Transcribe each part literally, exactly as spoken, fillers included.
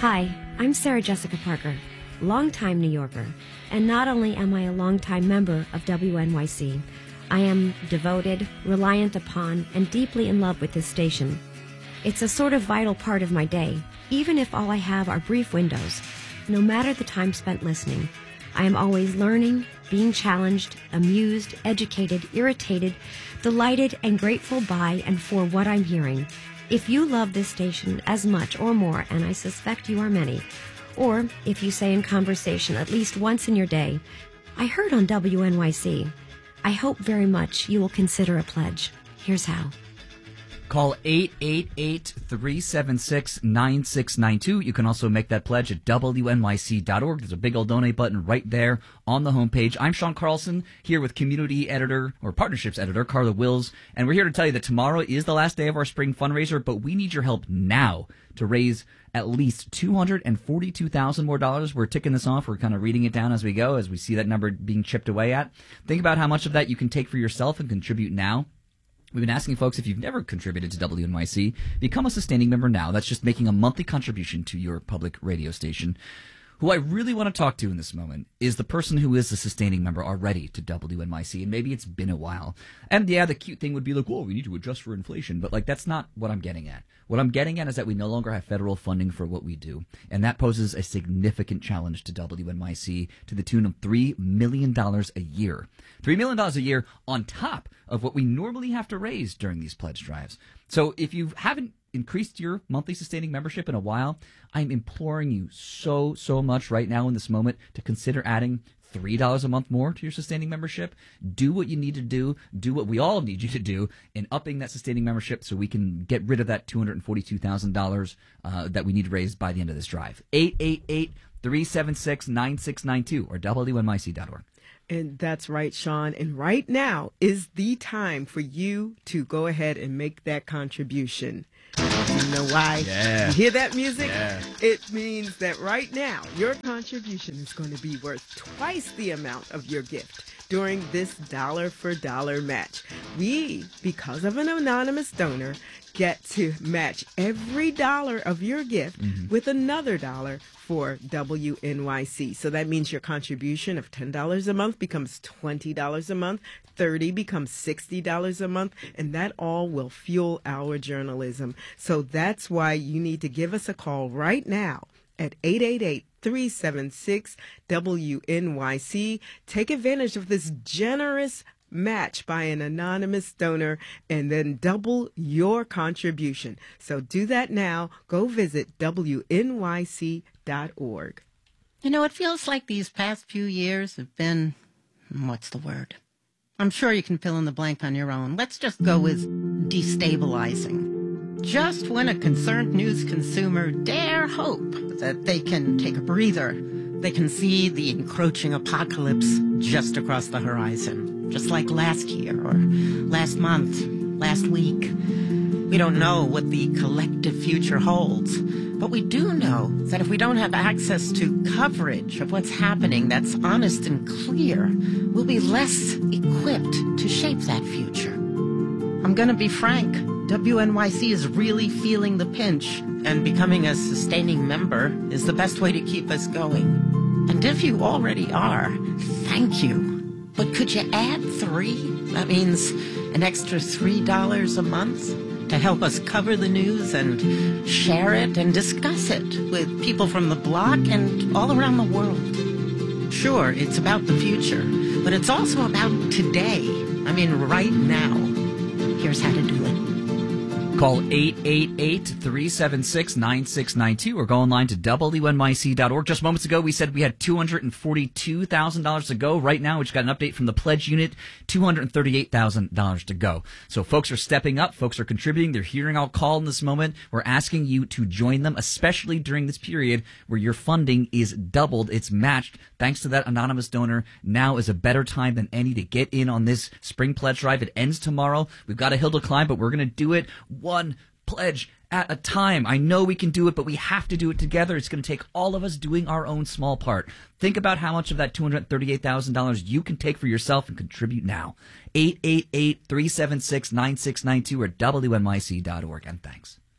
Hi, I'm Sarah Jessica Parker, longtime New Yorker, and not only am I a longtime member of W N Y C, I am devoted, reliant upon, and deeply in love with this station. It's a sort of vital part of my day, even if all I have are brief windows. No matter the time spent listening, I am always learning, being challenged, amused, educated, irritated, delighted, and grateful by and for what I'm hearing. If you love this station as much or more, and I suspect you are many, or if you say in conversation at least once in your day, I heard on W N Y C, I hope very much you will consider a pledge. Here's how. Call eight eight eight, three seven six, nine six nine two. You can also make that pledge at W N Y C dot org. There's a big old donate button right there on the homepage. I'm Sean Carlson, here with community editor or partnerships editor Carla Wills, and we're here to tell you that tomorrow is the last day of our spring fundraiser, but we need your help now to raise at least two hundred forty-two thousand dollars more dollars. We're ticking this off. We're kind of reading it down as we go, as we see that number being chipped away at. Think about how much of that you can take for yourself and contribute now. We've been asking folks, if you've never contributed to W N Y C, become a sustaining member now. That's just making a monthly contribution to your public radio station. Who I really want to talk to in this moment is the person who is a sustaining member already to W N Y C, and maybe it's been a while. And yeah, the cute thing would be like, whoa, we need to adjust for inflation, but like that's not what I'm getting at. What I'm getting at is that we no longer have federal funding for what we do, and that poses a significant challenge to W N Y C to the tune of three million dollars a year. three million dollars a year on top of what we normally have to raise during these pledge drives. So if you haven't increased your monthly sustaining membership in a while, I'm imploring you so, so much right now in this moment to consider adding three dollars a month more to your sustaining membership. Do what you need to do. Do what we all need you to do in upping that sustaining membership so we can get rid of that two hundred forty-two thousand dollars uh, that we need raised by the end of this drive. eight eight eight, three seven six, nine six nine two or W N Y C dot org. And that's right, Sean. And right now is the time for you to go ahead and make that contribution. You know why? Yeah. You hear that music? Yeah. It means that right now your contribution is going to be worth twice the amount of your gift during this dollar for dollar match. We, because of an anonymous donor, get to match every dollar of your gift mm-hmm. with another dollar for W N Y C. So that means your contribution of ten dollars a month becomes twenty dollars a month, thirty dollars becomes sixty dollars a month, and that all will fuel our journalism. So that's why you need to give us a call right now at eight eight eight, three seven six, W N Y C. Take advantage of this generous match by an anonymous donor and then double your contribution. So do that now. Go visit W N Y C dot org. You know, it feels like these past few years have been, what's the word? I'm sure you can fill in the blank on your own. Let's just go with destabilizing. Just when a concerned news consumer dare hope that they can take a breather, they can see the encroaching apocalypse just across the horizon. Just like last year or last month, last week. We don't know what the collective future holds, but we do know that if we don't have access to coverage of what's happening that's honest and clear, we'll be less equipped to shape that future. I'm going to be frank. W N Y C is really feeling the pinch, and becoming a sustaining member is the best way to keep us going. And if you already are, thank you. But could you add three? That means an extra three dollars a month to help us cover the news and share it and discuss it with people from the block and all around the world. Sure, it's about the future, but it's also about today. I mean, right now. Here's how to do it. Call eight eight eight, three seven six, nine six nine two or go online to W N Y C dot org. Just moments ago, we said we had two hundred forty-two thousand dollars to go. Right now, we just got an update from the pledge unit, two hundred thirty-eight thousand dollars to go. So folks are stepping up. Folks are contributing. They're hearing our call in this moment. We're asking you to join them, especially during this period where your funding is doubled. It's matched. Thanks to that anonymous donor, now is a better time than any to get in on this spring pledge drive. It ends tomorrow. We've got a hill to climb, but we're going to do it one pledge at a time. I know we can do it, but we have to do it together. It's going to take all of us doing our own small part. Think about how much of that two hundred thirty-eight thousand dollars you can take for yourself and contribute now. eight eight eight, three seven six, nine six nine two or W N Y C dot org. And thanks.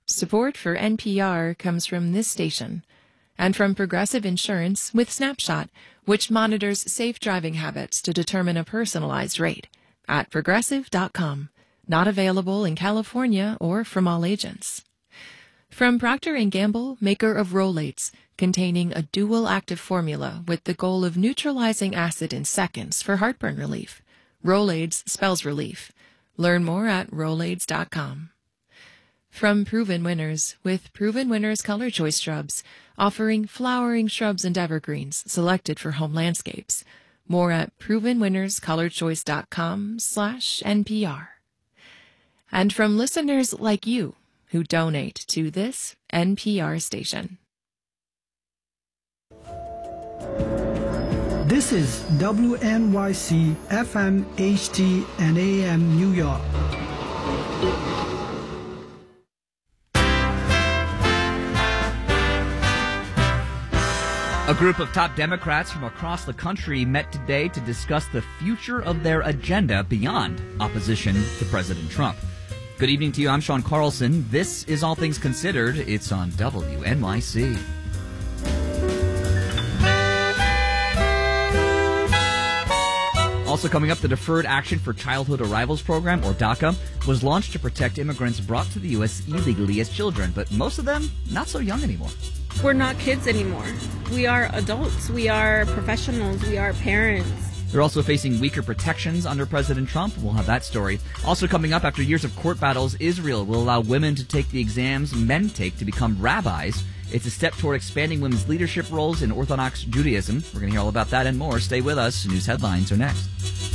Support for N P R comes from this station and from Progressive Insurance with Snapshot, which monitors safe driving habits to determine a personalized rate at progressive dot com. Not available in California or from all agents. From Procter and Gamble, maker of Rolaids, containing a dual active formula with the goal of neutralizing acid in seconds for heartburn relief. Rolaids spells relief. Learn more at rolaids dot com. From Proven Winners, with Proven Winners Color Choice Shrubs, offering flowering shrubs and evergreens selected for home landscapes. More at proven winners color choice dot com slash N P R. And from listeners like you who donate to this N P R station. This is W N Y C F M H D and A M New York. A group of top Democrats from across the country met today to discuss the future of their agenda beyond opposition to President Trump. Good evening to you. I'm Sean Carlson. This is All Things Considered. It's on W N Y C. Also coming up, the Deferred Action for Childhood Arrivals program, or DACA, was launched to protect immigrants brought to the U S illegally as children, but most of them not so young anymore. We're not kids anymore. We are adults. We are professionals. We are parents. They're also facing weaker protections under President Trump. We'll have that story. Also coming up, after years of court battles, Israel will allow women to take the exams men take to become rabbis. It's a step toward expanding women's leadership roles in Orthodox Judaism. We're going to hear all about that and more. Stay with us. News headlines are next.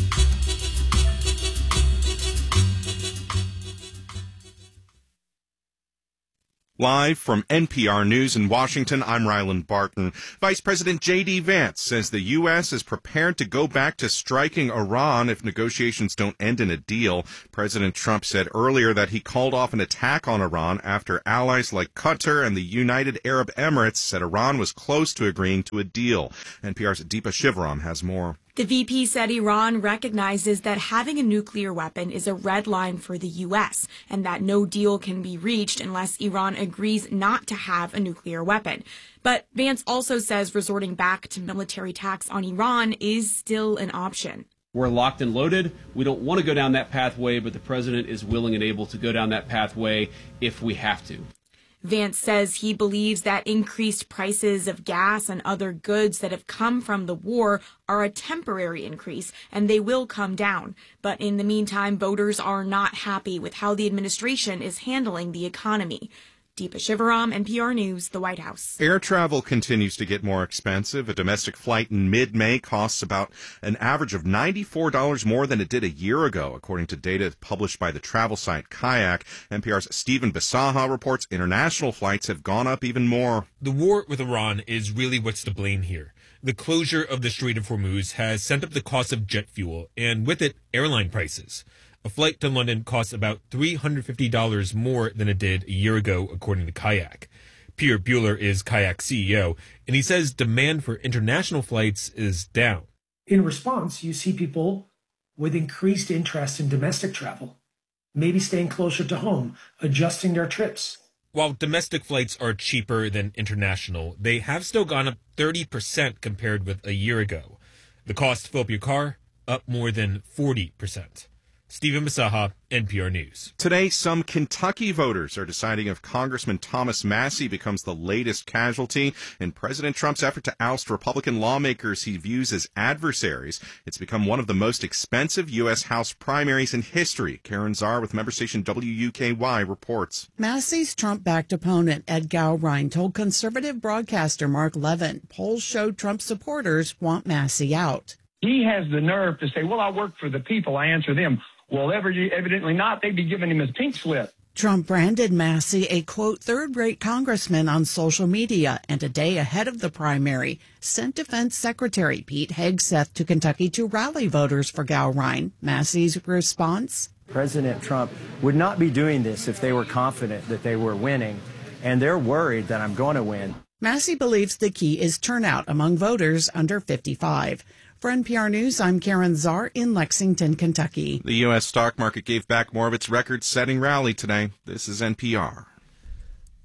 Live from N P R News in Washington, I'm Ryland Barton. Vice President J D. Vance says the U S is prepared to go back to striking Iran if negotiations don't end in a deal. President Trump said earlier that he called off an attack on Iran after allies like Qatar and the United Arab Emirates said Iran was close to agreeing to a deal. N P R's Deepa Shivaram has more. The V P said Iran recognizes that having a nuclear weapon is a red line for the U S and that no deal can be reached unless Iran agrees not to have a nuclear weapon. But Vance also says resorting back to military attacks on Iran is still an option. We're locked and loaded. We don't want to go down that pathway, but the president is willing and able to go down that pathway if we have to. Vance says he believes that increased prices of gas and other goods that have come from the war are a temporary increase, and they will come down. But in the meantime, voters are not happy with how the administration is handling the economy. Deepa Shivaram, N P R News, the White House. Air travel continues to get more expensive. A domestic flight in mid-May costs about an average of ninety-four dollars more than it did a year ago, according to data published by the travel site Kayak. N P R's Stephen Bisaha reports international flights have gone up even more. The war with Iran is really what's to blame here. The closure of the Strait of Hormuz has sent up the cost of jet fuel, and with it, airline prices. A flight to London costs about three hundred fifty dollars more than it did a year ago, according to Kayak. Pierre Buehler is Kayak's C E O, and he says demand for international flights is down. In response, you see people with increased interest in domestic travel, maybe staying closer to home, adjusting their trips. While domestic flights are cheaper than international, they have still gone up thirty percent compared with a year ago. The cost to fill up your car, up more than forty percent. Stephen Bisaha, N P R News. Today, some Kentucky voters are deciding if Congressman Thomas Massie becomes the latest casualty in President Trump's effort to oust Republican lawmakers he views as adversaries. It's become one of the most expensive U S. House primaries in history. Karen Czar with member station W U K Y reports. Massie's Trump-backed opponent, Ed Gowrine, told conservative broadcaster Mark Levin polls showed Trump supporters want Massie out. He has the nerve to say, well, I work for the people, I answer them. Well, evidently not. They'd be giving him his pink slip. Trump branded Massie a, quote, third-rate congressman on social media, and a day ahead of the primary, sent Defense Secretary Pete Hegseth to Kentucky to rally voters for Gowrine. Massie's response? President Trump would not be doing this if they were confident that they were winning, and they're worried that I'm going to win. Massie believes the key is turnout among voters under fifty-five. For N P R News, I'm Karen Czar in Lexington, Kentucky. The U S stock market gave back more of its record-setting rally today. This is N P R.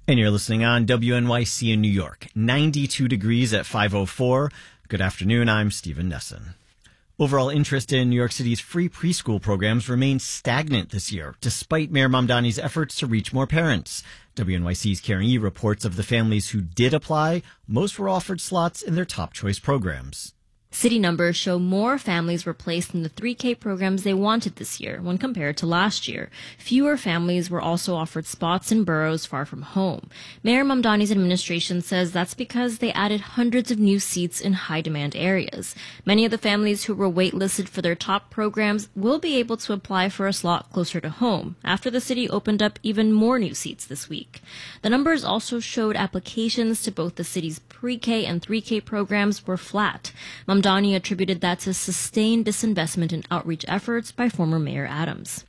And you're listening on W N Y C in New York, ninety-two degrees at five oh four. Good afternoon, I'm Stephen Nesson. Overall interest in New York City's free preschool programs remains stagnant this year, despite Mayor Mamdani's efforts to reach more parents. W N Y C's Karen Yee reports of the families who did apply, most were offered slots in their top choice programs. City numbers show more families were placed in the three K programs they wanted this year when compared to last year. Fewer families were also offered spots in boroughs far from home. Mayor Mamdani's administration says that's because they added hundreds of new seats in high-demand areas. Many of the families who were waitlisted for their top programs will be able to apply for a slot closer to home after the city opened up even more new seats this week. The numbers also showed applications to both the city's pre-K and three K programs were flat. Mamdani attributed that to sustained disinvestment in outreach efforts by former Mayor Adams.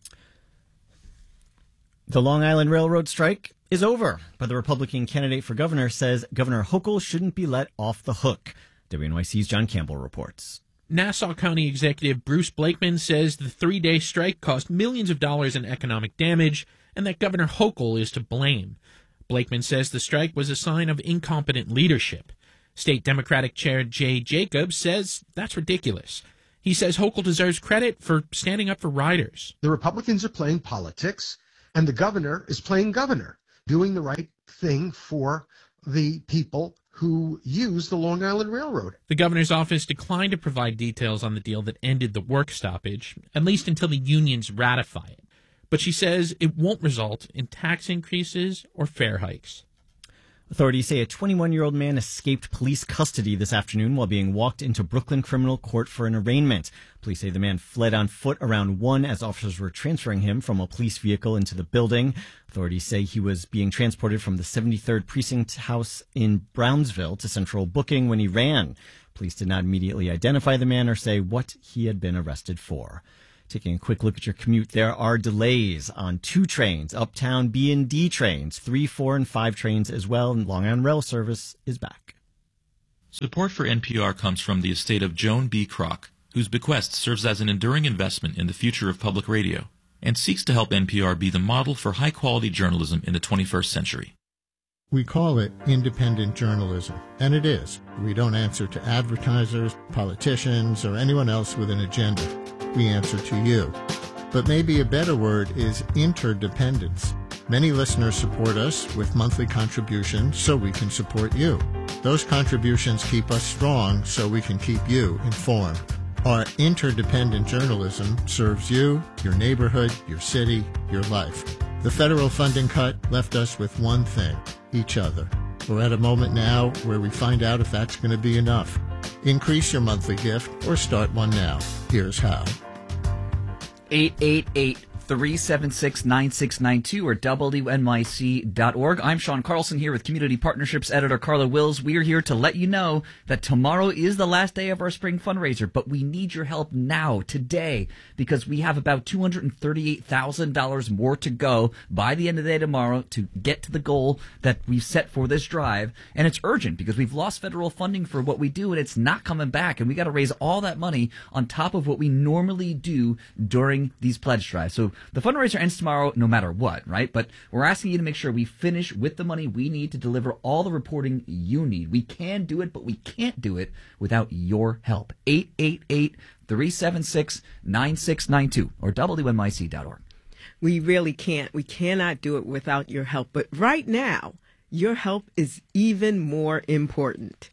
The Long Island Railroad strike is over, but the Republican candidate for governor says Governor Hochul shouldn't be let off the hook. W N Y C's John Campbell reports. Nassau County Executive Bruce Blakeman says the three-day strike cost millions of dollars in economic damage and that Governor Hochul is to blame. Blakeman says the strike was a sign of incompetent leadership. State Democratic Chair Jay Jacobs says that's ridiculous. He says Hochul deserves credit for standing up for riders. The Republicans are playing politics, and the governor is playing governor, doing the right thing for the people who use the Long Island Railroad. The governor's office declined to provide details on the deal that ended the work stoppage, at least until the unions ratify it. But she says it won't result in tax increases or fare hikes. Authorities say a twenty-one-year-old man escaped police custody this afternoon while being walked into Brooklyn Criminal Court for an arraignment. Police say the man fled on foot around one as officers were transferring him from a police vehicle into the building. Authorities say he was being transported from the seventy-third Precinct House in Brownsville to Central Booking when he ran. Police did not immediately identify the man or say what he had been arrested for. Taking a quick look at your commute, there are delays on two trains, Uptown B and D trains, three, four, and five trains as well, and Long Island Rail Service is back. Support for N P R comes from the estate of Joan B. Kroc, whose bequest serves as an enduring investment in the future of public radio, and seeks to help N P R be the model for high-quality journalism in the twenty-first century. We call it independent journalism, and it is. We don't answer to advertisers, politicians, or anyone else with an agenda. We answer to you. But maybe a better word is interdependence. Many listeners support us with monthly contributions so we can support you. Those contributions keep us strong so we can keep you informed. Our interdependent journalism serves you, your neighborhood, your city, your life. The federal funding cut left us with one thing, each other. We're at a moment now where we find out if that's going to be enough. Increase your monthly gift or start one now. Here's how. eight eight eight, three seven six, nine six nine two or W N Y C dot org. I'm Sean Carlson here with Community Partnerships editor Carla Wills. We're here to let you know that tomorrow is the last day of our spring fundraiser, but we need your help now, today, because we have about two hundred thirty-eight thousand dollars more to go by the end of the day tomorrow to get to the goal that we've set for this drive. And it's urgent because we've lost federal funding for what we do and it's not coming back. And we got to raise all that money on top of what we normally do during these pledge drives. So the fundraiser ends tomorrow no matter what, right? But we're asking you to make sure we finish with the money we need to deliver all the reporting you need. We can do it, but we can't do it without your help. eight eight eight, three seven six, nine six nine two or W N Y C dot org. We really can't. We cannot do it without your help. But right now, your help is even more important.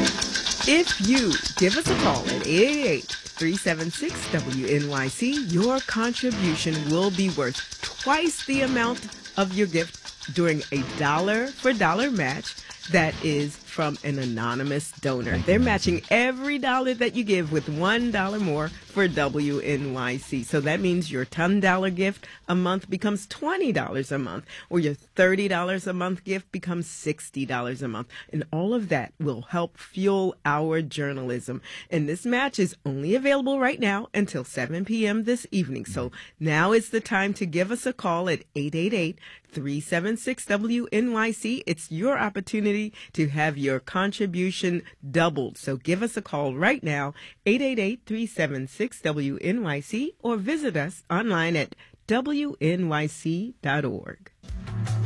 If you give us a call at eight eight eight, three seven six, W N Y C, your contribution will be worth twice the amount of your gift during a dollar for dollar match that is from an anonymous donor. They're matching every dollar that you give with one dollar more for W N Y C. So that means your ten dollar gift a month becomes twenty dollars a month, or your thirty dollars a month gift becomes sixty dollars a month. And all of that will help fuel our journalism. And this match is only available right now until seven p.m. this evening. So now is the time to give us a call at eight eight eight, three seven six, W N Y C. It's your opportunity to have your contribution doubled. So give us a call right now, eight eight eight, three seven six, W N Y C, or visit us online at W N Y C dot org.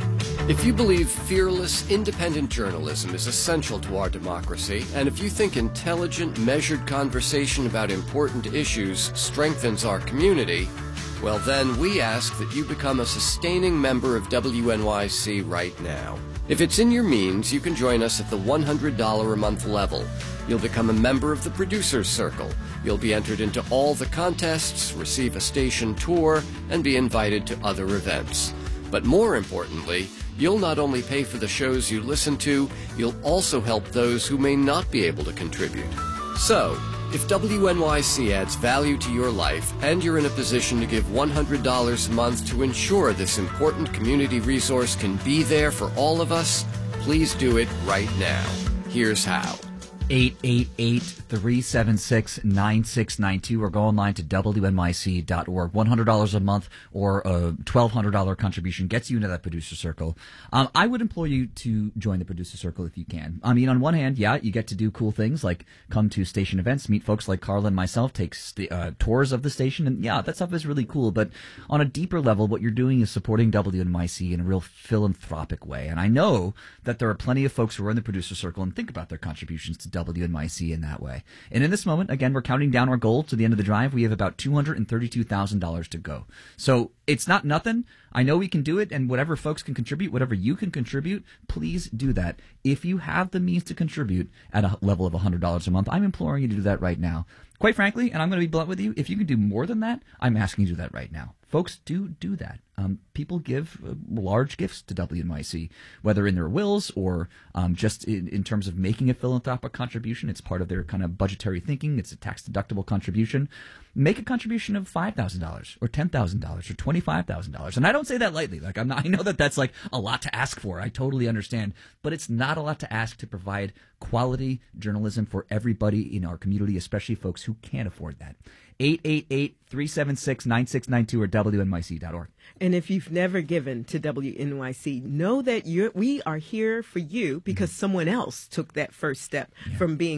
If you believe fearless, independent journalism is essential to our democracy, and if you think intelligent, measured conversation about important issues strengthens our community, well then we ask that you become a sustaining member of W N Y C right now. If it's in your means, you can join us at the one hundred dollars a month level. You'll become a member of the Producers Circle. You'll be entered into all the contests, receive a station tour, and be invited to other events. But more importantly, you'll not only pay for the shows you listen to, you'll also help those who may not be able to contribute. So, if W N Y C adds value to your life and you're in a position to give one hundred dollars a month to ensure this important community resource can be there for all of us, please do it right now. Here's how. eight eight eight, three seven six, nine six nine two or go online to W N Y C dot org. one hundred dollars a month or a twelve hundred dollars contribution gets you into that producer circle. Um, I would implore you to join the producer circle if you can. I mean, on one hand, yeah, you get to do cool things like come to station events, meet folks like Carla and myself, take st- uh, tours of the station, and yeah, that stuff is really cool. But on a deeper level, what you're doing is supporting W N Y C in a real philanthropic way. And I know that there are plenty of folks who are in the producer circle and think about their contributions to W N Y C in that way. And in this moment, again, we're counting down our goal to the end of the drive. We have about two hundred thirty-two thousand dollars to go. So it's not nothing. I know we can do it, and whatever folks can contribute, whatever you can contribute, please do that. If you have the means to contribute at a level of one hundred dollars a month, I'm imploring you to do that right now. Quite frankly, and I'm going to be blunt with you, if you can do more than that, I'm asking you to do that right now. Folks, do do that. Um, people give uh, large gifts to W N Y C, whether in their wills or um, just in, in terms of making a philanthropic contribution. It's part of their kind of budgetary thinking. It's a tax-deductible contribution. Make a contribution of five thousand dollars or ten thousand dollars or twenty-five thousand dollars. And I don't say that lightly. Like I'm not, I know that that's like a lot to ask for. I totally understand. But it's not a lot to ask to provide quality journalism for everybody in our community, especially folks who can't afford that. eight eight eight, three seven six, nine six nine two or W N Y C dot org. And if you've never given to W N Y C, know that you're, we are here for you because someone else took that first step yeah. from being